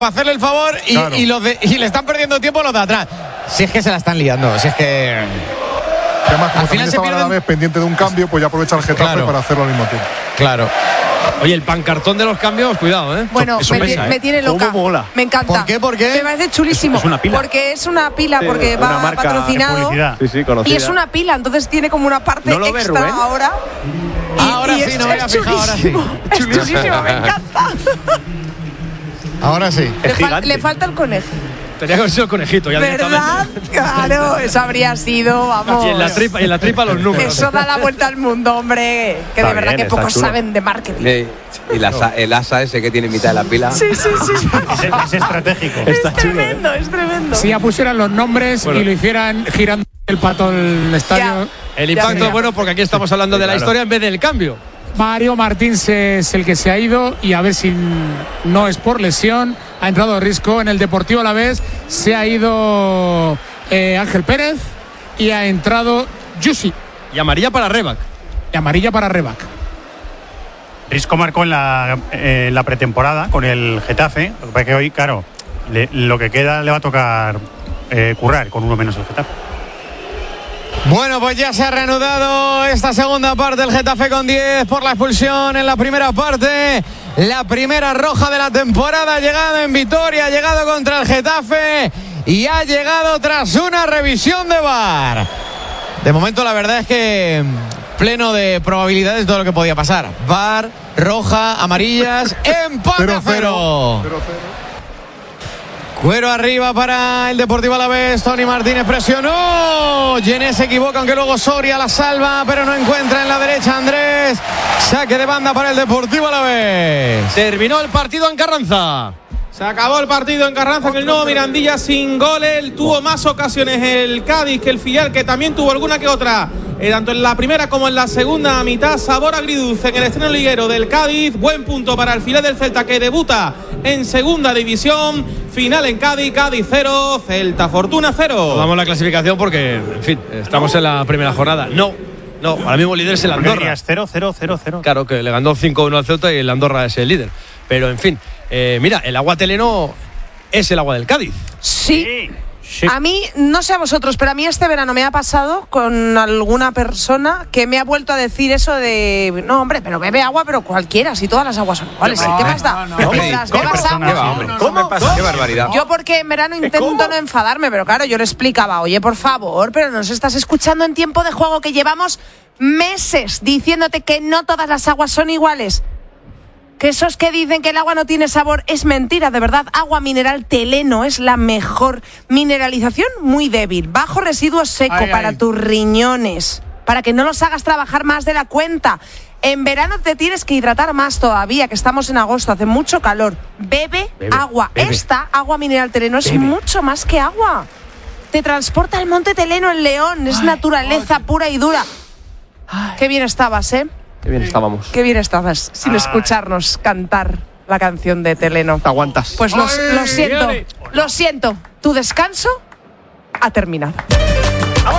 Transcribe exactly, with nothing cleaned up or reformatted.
para hacerle el favor y, claro. y, los de, y le están perdiendo tiempo los de atrás. Si es que se la están liando, si es que... Además, como al final se pierden... a la vez pendiente de un cambio, pues ya aprovecha el Getafe claro. para hacerlo al mismo tiempo. Claro. Oye, el pancartón de los cambios, cuidado, ¿eh? Bueno, Eso me, pesa, me ¿eh? tiene loca. ¿Cómo mola? Me encanta. ¿Por qué? ¿Por qué? Me parece chulísimo. Es, es una pila. Porque es una pila, sí, porque una va patrocinado. Sí, sí, conocida. Y es una pila, entonces tiene como una parte ¿No extra ve, ahora. Y, ahora y sí, es, no me había fijado, ahora sí. Es chulísimo, me encanta. Ahora sí. Le, fal le falta el conejo. Tenía que haber sido el conejito ya. ¿Verdad? Claro, eso habría sido, vamos. Y en la tripa, y en la tripa los números. Eso da la vuelta al mundo, hombre. Que está de verdad bien, que pocos chulo. saben de marketing. Sí. Y la, el asa ese que tiene en mitad de la pila. Sí, sí, sí. es, es estratégico. Es está tremendo, chulo, ¿eh? es tremendo. Si ya pusieran los nombres bueno. y lo hicieran girando el pato del estadio. Ya. El impacto es bueno porque aquí estamos hablando de la claro. historia en vez del cambio. Mario Martins es el que se ha ido y a ver si no es por lesión. Ha entrado Risco en el Deportivo Alavés. Se ha ido eh, Ángel Pérez y ha entrado Yusi. Y amarilla para Rebac. Y amarilla para Rebac. Risco marcó en la, eh, la pretemporada con el Getafe. Lo que pasa es que hoy, claro, le, lo que queda le va a tocar eh, currar con uno menos el Getafe. Bueno, pues ya se ha reanudado esta segunda parte. El Getafe con diez por la expulsión en la primera parte. La primera roja de la temporada ha llegado en Vitoria, ha llegado contra el Getafe y ha llegado tras una revisión de V A R. De momento la verdad es que pleno de probabilidades todo lo que podía pasar. V A R, roja, amarillas, empate a cero. Cuero arriba para el Deportivo Alavés. Tony Martínez presionó. Gené se equivoca, aunque luego Soria la salva, pero no encuentra en la derecha Andrés. Saque de banda para el Deportivo Alavés. Terminó el partido en Carranza. Se acabó el partido en Carranza en el nuevo Mirandilla sin goles. Tuvo más ocasiones el Cádiz que el filial, que también tuvo alguna que otra. Eh, tanto en la primera como en la segunda mitad. Sabor agridulce en el estreno liguero del Cádiz. Buen punto para el filial del Celta, que debuta en segunda división. Final en Cádiz, Cádiz cero, Celta Fortuna cero. Damos la clasificación porque, en fin, estamos en la primera jornada. No, no, ahora mismo líder es el Andorra. cero cero cero cero. Claro, que le ganó cinco uno al Celta y el Andorra es el líder. Pero, en fin, eh, mira, el agua teleno es el agua del Cádiz. Sí. sí. Sí. A mí, no sé a vosotros, pero a mí este verano me ha pasado con alguna persona que me ha vuelto a decir eso de no, hombre, pero bebe agua, pero cualquiera, si todas las aguas son iguales. No, ¿qué pasa? No, no, no, las bebas agua. ¿Cómo? ¿Cómo? ¿Cómo? Qué barbaridad. Yo porque en verano intento ¿Cómo? no enfadarme, pero claro, yo le explicaba, oye, por favor, pero nos estás escuchando en tiempo de juego que llevamos meses diciéndote que no todas las aguas son iguales. Que esos que dicen que el agua no tiene sabor es mentira, de verdad. Agua mineral Teleno es la mejor. Mineralización muy débil, bajo residuo seco ay, para ay. tus riñones, para que no los hagas trabajar más de la cuenta. En verano te tienes que hidratar más todavía, que estamos en agosto, hace mucho calor. Bebe, bebe agua. Bebe. Esta agua mineral Teleno es bebe. mucho más que agua. Te transporta al Monte Teleno en León, es ay, naturaleza ay. pura y dura. Ay. Qué bien estabas, ¿eh? Qué bien estábamos. Qué bien estabas sin Ay. escucharnos cantar la canción de Teleno. Te aguantas. Pues lo, lo siento, lo siento. Tu descanso ha terminado.